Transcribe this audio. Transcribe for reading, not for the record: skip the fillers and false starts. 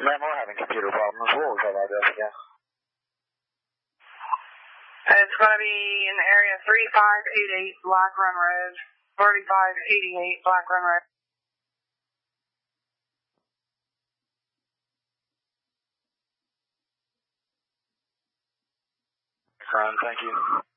Ma'am, we're having computer problems. What was that address again? It's going to be in area 3588 Black Run Road, 3588 Black Run Road. Run, thank you.